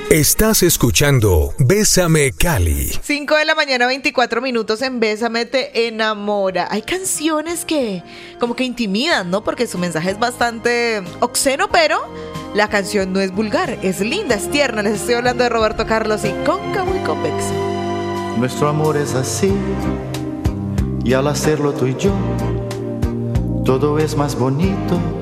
Estás escuchando Bésame Cali. 5 de la mañana, 24 minutos en Bésame te enamora. Hay canciones que como que intimidan, ¿no? Porque su mensaje es bastante obsceno, pero la canción no es vulgar, es linda, es tierna. Les estoy hablando de Roberto Carlos y Cóncavo y Convexo. Nuestro amor es así, y al hacerlo tú y yo, todo es más bonito.